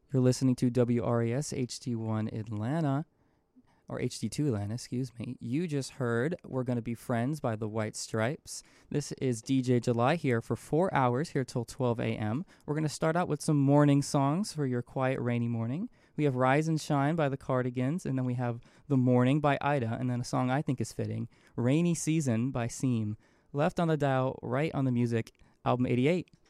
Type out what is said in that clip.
You're listening to WRAS HD1 Atlanta, or HD2 Atlanta, excuse me. You just heard We're Gonna Be Friends by the White Stripes. This is DJ July here for 4 hours, here till 12 a.m. We're gonna start out with some morning songs for your quiet, rainy morning. We have Rise and Shine by the Cardigans, and then we have The Morning by Ida, and then a song I think is fitting, Rainy Season by Seam. Left on the dial, right on the music, album 88.